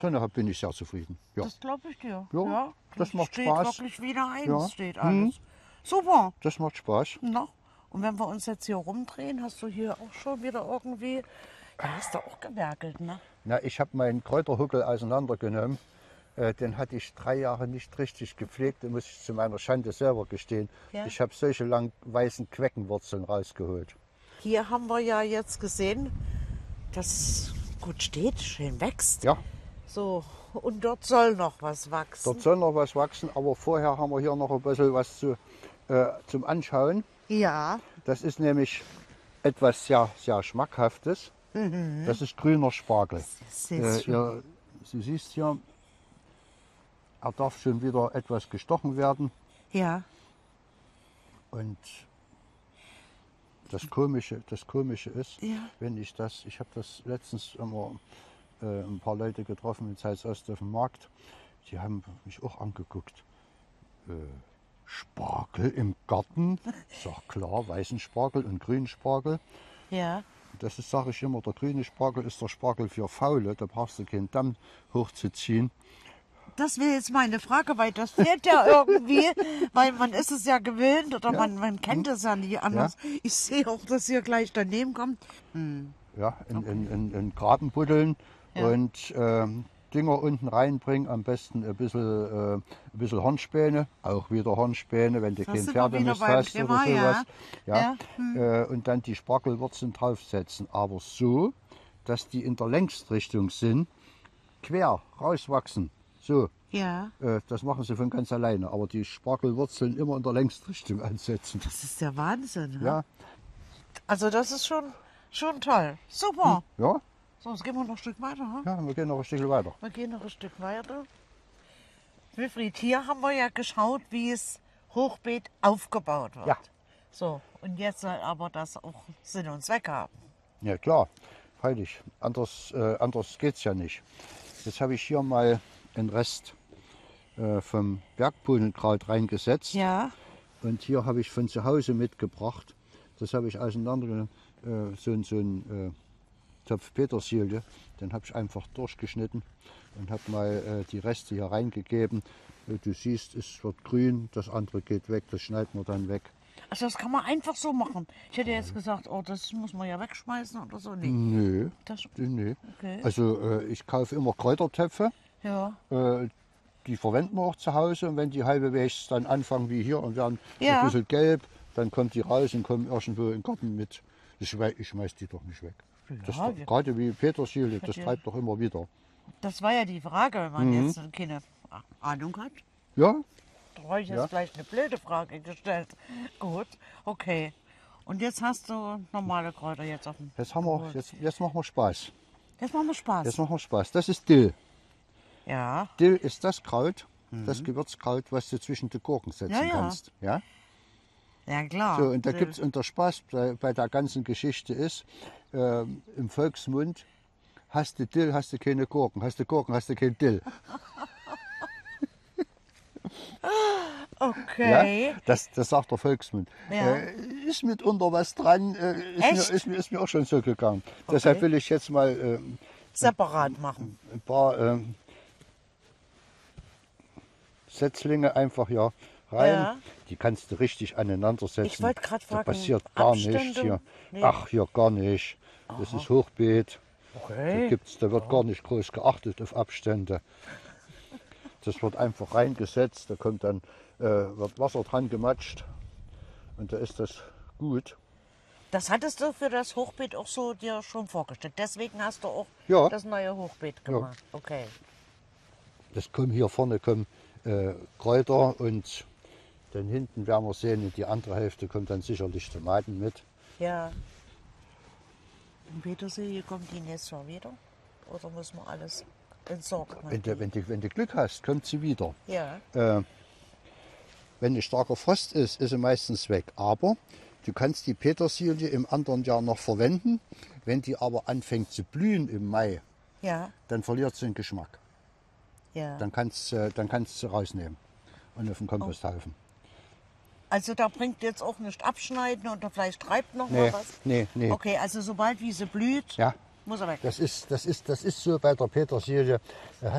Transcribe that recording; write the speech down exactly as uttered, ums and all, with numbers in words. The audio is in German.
Dann bin ich sehr zufrieden. Ja. Das glaube ich dir. Ja, Ja, das macht steht Spaß. wirklich wieder eins, Ja. steht alles. Super. Das macht Spaß. Na? Und wenn wir uns jetzt hier rumdrehen, hast du hier auch schon wieder irgendwie, ja, hast du auch gewerkelt, ne? Na, ich habe meinen Kräuterhuckel auseinandergenommen. Äh, den hatte ich drei Jahre nicht richtig gepflegt. Den muss ich zu meiner Schande selber gestehen. Ja. Ich habe solche langen weißen Queckenwurzeln rausgeholt. Hier haben wir ja jetzt gesehen, dass es gut steht, schön wächst. Ja, So, und dort soll noch was wachsen. dort soll noch was wachsen, aber vorher haben wir hier noch ein bisschen was zu, äh, zum Anschauen. Ja, Das ist nämlich etwas sehr, sehr Schmackhaftes. Das ist grüner Spargel. das Äh, ist schön. ihr, du siehst hier, er darf schon wieder etwas gestochen werden. Ja, Und das Komische, das Komische ist, Ja. wenn ich das, ich habe das letztens immer äh, ein paar Leute getroffen in Zeitsost auf dem Markt, die haben mich auch angeguckt. Äh, Spargel im Garten? Ich sag klar, weißen Spargel und grünen Spargel. ja. Das ist, sage ich immer, der grüne Spargel ist der Spargel für Faule, da brauchst du keinen Damm hochzuziehen. Das wäre jetzt meine Frage, weil das fehlt ja irgendwie, weil man ist es ja gewöhnt oder man, man kennt es ja nie anders. Ich sehe auch, dass hier gleich daneben kommt. Ja, in, in, in, in Graben buddeln Ja. und ähm, Dinger unten reinbringen, am besten ein bisschen, äh, ein bisschen Hornspäne, auch wieder Hornspäne, wenn du Da kein sind wir wieder Pferdemist beim hast Thema, oder sowas. ja. Ja. Äh, und dann die Spargelwurzeln draufsetzen, aber so, dass die in der Längsrichtung sind, quer rauswachsen. So, Ja, äh, das machen sie von ganz alleine, aber die Spargelwurzeln immer in der Längsrichtung ansetzen. das ist der Wahnsinn. Ne? Ja, Also das ist schon, schon toll. Super. ja, So, jetzt gehen wir noch ein Stück weiter. Ne? ja, wir gehen noch ein Stück weiter. Wir gehen noch ein Stück weiter. Wilfried, hier haben wir ja geschaut, wie es Hochbeet aufgebaut wird. Ja. So, und jetzt soll aber das auch Sinn und Zweck haben. Ja klar, freilich. Anders, äh, anders geht es ja nicht. Jetzt habe ich hier mal einen Rest äh, vom Bergbohnenkraut reingesetzt. Ja. Und hier habe ich von zu Hause mitgebracht. Das habe ich auseinandergenommen. Äh, so, ein- so ein äh, Topf Petersilie. Den habe ich einfach durchgeschnitten und habe mal äh, die Reste hier reingegeben. Äh, du siehst, es wird grün, das andere geht weg, das schneiden wir dann weg. Also das kann man einfach so machen. Ich hätte jetzt gesagt, oh, das muss man ja wegschmeißen oder so. Nee. Nö, Das, nö. okay. Also äh, ich kaufe immer Kräutertöpfe. Ja. Äh, die verwenden wir auch zu Hause und wenn die halbwegs dann anfangen wie hier und werden Ja. ein bisschen gelb, dann kommt die raus und kommen irgendwo in den Garten mit. Ich, schmeiß- ich schmeiß die doch nicht weg. Das Ja, doch, wir- gerade wie Petersilie, das ja- treibt doch immer wieder. Das war ja die Frage, wenn man Mhm. jetzt keine Ahnung hat. Ja, Da habe ich jetzt Ja. vielleicht eine blöde Frage gestellt. Gut, okay. Und jetzt hast du normale Kräuter jetzt auf dem. jetzt, haben wir, jetzt, jetzt machen wir Spaß. Jetzt machen wir Spaß. Jetzt machen wir Spaß. Das ist Dill. Ja, Dill ist das Kraut, das Gewürzkraut, was du zwischen die Gurken setzen Ja, ja. kannst. Ja? ja klar. So, und da Dill. gibt's, und der Spaß bei, bei der ganzen Geschichte ist, ähm, im Volksmund, hast du Dill, hast du keine Gurken, hast du Gurken, hast du kein Dill. Okay. Ja? Das, das sagt der Volksmund. Ja. Äh, ist mitunter was dran, äh, ist, Echt? mir, ist, mir, ist mir auch schon so gegangen. Deshalb will ich jetzt mal äh, Separat machen. ein paar ähm, Setzlinge einfach hier rein. Ja. Die kannst du richtig aneinander setzen. Ich wollte gerade Da fragen, passiert gar Abstände? nichts hier. Nee. Ach, hier gar nicht. Das ist Hochbeet. Da, Okay. gibt's, da wird gar nicht groß geachtet auf Abstände. Das wird einfach reingesetzt, da kommt dann, äh, wird Wasser dran gematscht und da ist das gut. Das hattest du für das Hochbeet auch so dir schon vorgestellt. Deswegen hast du auch Ja. das neue Hochbeet gemacht. Okay. Das kommen hier vorne kommen äh, Kräuter und dann hinten werden wir sehen, in die andere Hälfte kommt dann sicherlich Tomaten mit. Ja. In Petersilie kommt die nächstes Jahr wieder? Oder müssen wir alles entsorgen? Wenn du, wenn, du, wenn du Glück hast, kommt sie wieder. Ja. Äh, wenn ein starker Frost ist, ist sie meistens weg. Aber du kannst die Petersilie im anderen Jahr noch verwenden. Wenn die aber anfängt zu blühen im Mai, Ja. dann verliert sie den Geschmack. Ja. Dann kannst du dann kannst du rausnehmen und auf den Komposthaufen. Also da bringt jetzt auch nicht abschneiden und vielleicht treibt noch Nee, mal was? nee, nee. Okay, also sobald wie sie blüht, Ja, muss er weg. das ist, das, ist, das ist so bei der Petersilie.